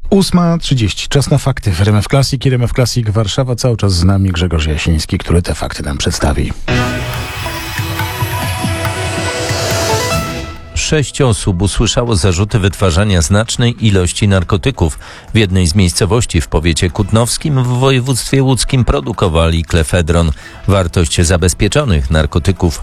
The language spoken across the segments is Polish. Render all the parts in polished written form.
8:30. Czas na fakty w RMF Classic i RMF Classic Warszawa. Cały czas z nami Grzegorz Jasiński, który te fakty nam przedstawi. 6 osób usłyszało zarzuty wytwarzania znacznej ilości narkotyków. W jednej z miejscowości w powiecie kutnowskim w województwie łódzkim produkowali klefedron. Wartość zabezpieczonych narkotyków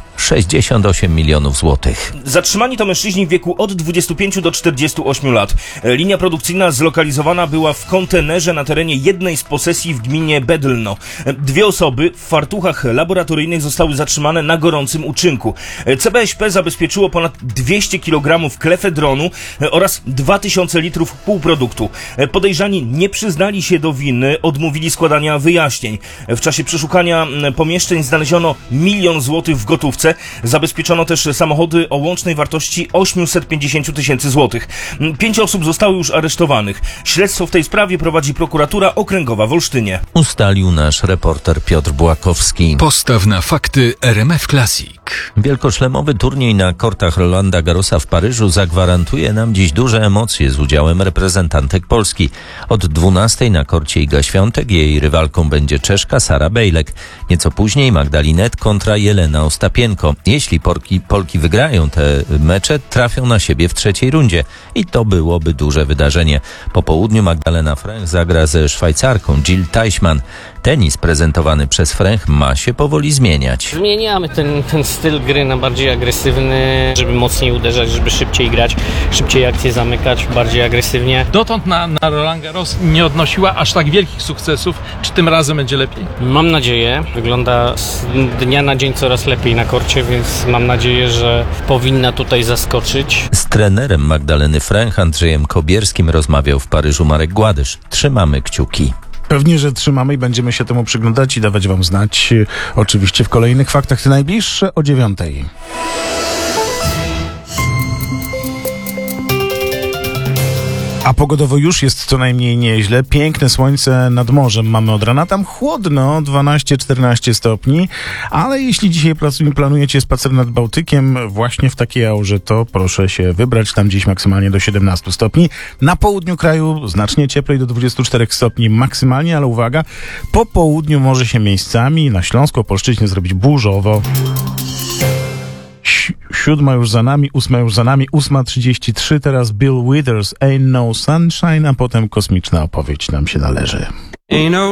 68 milionów złotych. Zatrzymani to mężczyźni w wieku od 25 do 48 lat. Linia produkcyjna zlokalizowana była w kontenerze na terenie jednej z posesji w gminie Bedlno. 2 osoby w fartuchach laboratoryjnych zostały zatrzymane na gorącym uczynku. CBŚP zabezpieczyło ponad 200 kg klefedronu oraz 2000 litrów półproduktu. Podejrzani nie przyznali się do winy, odmówili składania wyjaśnień. W czasie przeszukania pomieszczeń znaleziono 1 000 000 złotych w gotówce. Zabezpieczono też samochody o łącznej wartości 850 tysięcy złotych. 5 osób zostało już aresztowanych. Śledztwo w tej sprawie prowadzi prokuratura okręgowa w Olsztynie. Ustalił nasz reporter Piotr Błakowski. Postaw na fakty RMF Classic. Wielkoszlemowy turniej na kortach Rolanda Garrosa w Paryżu zagwarantuje nam dziś duże emocje z udziałem reprezentantek Polski. Od 12 na korcie Iga Świątek, jej rywalką będzie Czeszka Sara Bejlek. Nieco później Magdalinet kontra Jelena Ostapienko. Jeśli Polki wygrają te mecze, trafią na siebie w trzeciej rundzie i to byłoby duże wydarzenie. Po południu Magdalena Fręch zagra ze Szwajcarką Jill Teichmann. Tenis prezentowany przez Fręch ma się powoli zmieniać. Zmieniamy ten styl gry na bardziej agresywny, żeby mocniej uderzać, żeby szybciej grać, szybciej akcje zamykać, bardziej agresywnie. Dotąd na Roland Garros nie odnosiła aż tak wielkich sukcesów. Czy tym razem będzie lepiej? Mam nadzieję. Wygląda z dnia na dzień coraz lepiej na korcie, więc mam nadzieję, że powinna tutaj zaskoczyć. Z trenerem Magdaleny Fręch, Andrzejem Kobierskim, rozmawiał w Paryżu Marek Gładysz. Trzymamy kciuki. Pewnie, że trzymamy i będziemy się temu przyglądać i dawać wam znać oczywiście w kolejnych faktach. Te najbliższe o 9:00. A pogodowo już jest co najmniej nieźle. Piękne słońce nad morzem mamy od rana. Tam chłodno, 12-14 stopni. Ale jeśli dzisiaj planujecie spacer nad Bałtykiem właśnie w takiej aurze, to proszę się wybrać tam dziś maksymalnie do 17 stopni. Na południu kraju znacznie cieplej, do 24 stopni maksymalnie, ale uwaga, po południu może się miejscami na Śląsku, Opolszczyźnie zrobić burzowo. 7 już za nami, 8 już za nami, 8:33, teraz Bill Withers, Ain't No Sunshine, a potem kosmiczna opowieść nam się należy. Ain't no